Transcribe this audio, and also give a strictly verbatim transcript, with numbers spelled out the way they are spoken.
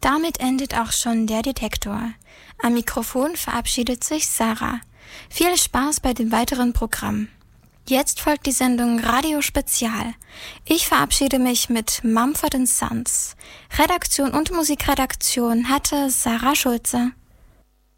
damit endet auch schon der Detektor. Am Mikrofon verabschiedet sich Sarah. Viel Spaß bei dem weiteren Programm. Jetzt folgt die Sendung Radio Spezial. Ich verabschiede mich mit Mumford and Sons. Redaktion und Musikredaktion hatte Sarah Schulze.